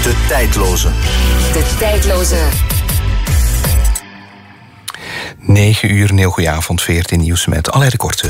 De tijdloze. De tijdloze. 9 uur, een heel goeie avond, 14 nieuws met Alain de Korte.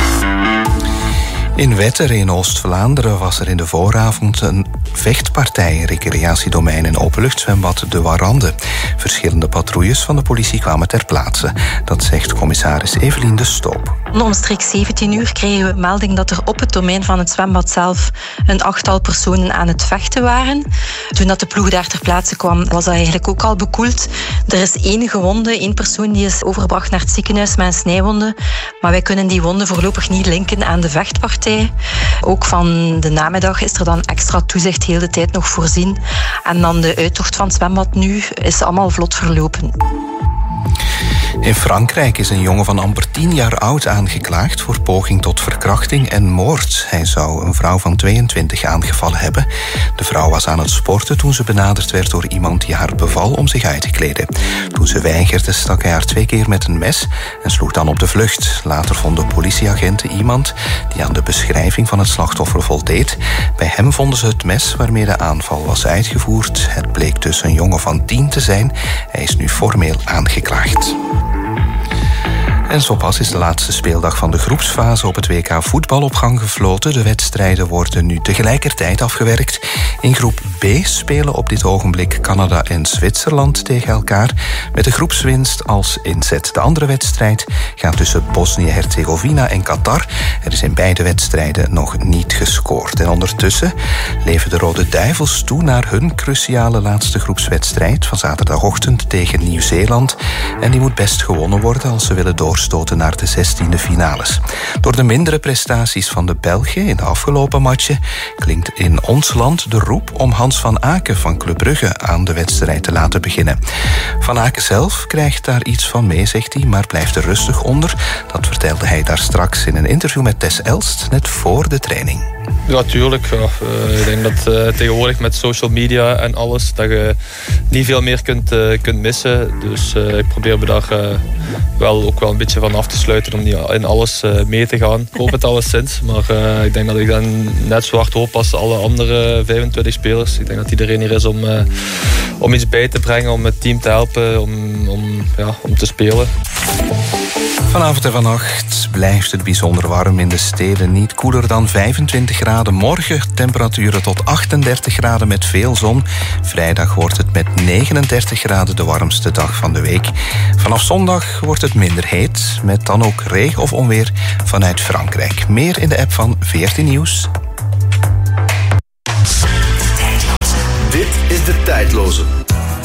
In Wetter in Oost-Vlaanderen was er in de vooravond een vechtpartij in recreatiedomein en openluchtzwembad De Warande. Verschillende patrouilles van de politie kwamen ter plaatse. Dat zegt commissaris Evelien de Stoop. Omstreeks 17 uur kregen we melding dat er op het domein van het zwembad zelf een 8-tal personen aan het vechten waren. Toen dat de ploeg daar ter plaatse kwam, was dat eigenlijk ook al bekoeld. Er is 1 gewonde, 1 persoon die is overgebracht naar het ziekenhuis met een snijwonde. Maar wij kunnen die wonden voorlopig niet linken aan de vechtpartij. Ook van de namiddag is er dan extra toezicht heel de tijd nog voorzien. En dan de uittocht van het zwembad nu is allemaal vlot verlopen. In Frankrijk is een jongen van amper 10 jaar oud aangeklaagd voor poging tot verkrachting en moord. Hij zou een vrouw van 22 aangevallen hebben. De vrouw was aan het sporten toen ze benaderd werd door iemand die haar beval om zich uit te kleden. Toen ze weigerde stak hij haar 2 keer met een mes en sloeg dan op de vlucht. Later vonden politieagenten iemand die aan de beschrijving van het slachtoffer voldeed. Bij hem vonden ze het mes waarmee de aanval was uitgevoerd. Het bleek dus een jongen van 10 te zijn. Hij is nu formeel aangeklaagd. En zo pas is de laatste speeldag van de groepsfase op het WK voetbal op gang gefloten. De wedstrijden worden nu tegelijkertijd afgewerkt. In groep B spelen op dit ogenblik Canada en Zwitserland tegen elkaar, met de groepswinst als inzet. De andere wedstrijd gaat tussen Bosnië-Herzegovina en Qatar. Er is in beide wedstrijden nog niet gescoord. En ondertussen leven de Rode Duivels toe naar hun cruciale laatste groepswedstrijd van zaterdagochtend tegen Nieuw-Zeeland. En die moet best gewonnen worden als ze willen doorstoten naar de 16e finales. Door de mindere prestaties van de Belgen in de afgelopen matchen klinkt in ons land de roep om Hans van Aken van Club Brugge aan de wedstrijd te laten beginnen. Van Aken zelf krijgt daar iets van mee, zegt hij, maar blijft er rustig onder. Dat vertelde hij daar straks in een interview met Tess Elst, net voor de training. Ja, tuurlijk. Ja. Ik denk dat tegenwoordig met social media en alles, dat je niet veel meer kunt missen. Dus ik probeer me daar ook wel een beetje van af te sluiten om niet in alles mee te gaan. Ik hoop het alleszins, maar ik denk dat ik dan net zo hard hoop als alle andere 25 spelers. Ik denk dat iedereen hier is om iets bij te brengen, om het team te helpen, om te spelen. Vanavond en vannacht blijft het bijzonder warm in de steden. Niet koeler dan 25 graden. Morgen temperaturen tot 38 graden met veel zon. Vrijdag wordt het met 39 graden de warmste dag van de week. Vanaf zondag wordt het minder heet, met dan ook regen of onweer vanuit Frankrijk. Meer in de app van 14 Nieuws. Dit is De Tijdloze.